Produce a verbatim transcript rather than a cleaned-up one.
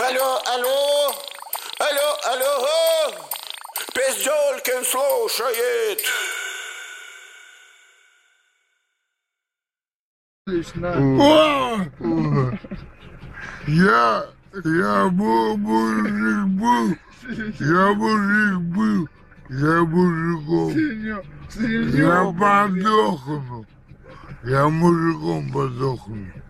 Алло, алло, алло, алло, Пизделкин слушает. О! Я, я был мужик был, я мужик был, я мужиком, я подохну, я мужиком подохну.